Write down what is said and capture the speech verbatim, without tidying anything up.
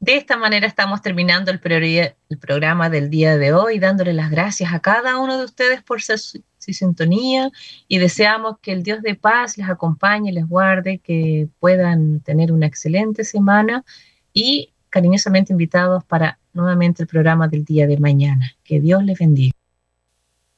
De esta manera estamos terminando el, priori- el programa del día de hoy, dándole las gracias a cada uno de ustedes por su, su sintonía y deseamos que el Dios de paz les acompañe, les guarde, que puedan tener una excelente semana y cariñosamente invitados para nuevamente el programa del día de mañana. Que Dios les bendiga.